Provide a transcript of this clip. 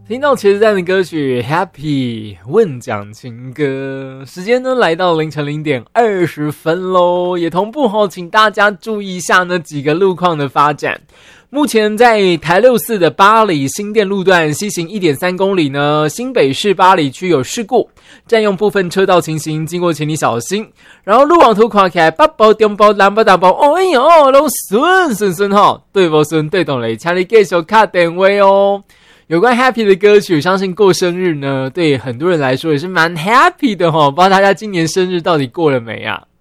听到茄子蛋的歌曲 Happy 问讲情歌，时间呢来到凌晨0:20咯，也同步请大家注意一下那几个路况的发展。目前在台64的八里新店路段西行 1.3 公里呢，新北市八里区有事故，占用部分车道情形，经过请你小心。然后路网图看起来北部、中部、南部、大部，哎呦，都顺对不顺对懂嘞，请你继续打电话哦。有关 Happy 的歌曲，我相信过生日呢，对很多人来说也是蛮 Happy 的齁。不知道大家今年生日到底过了没啊？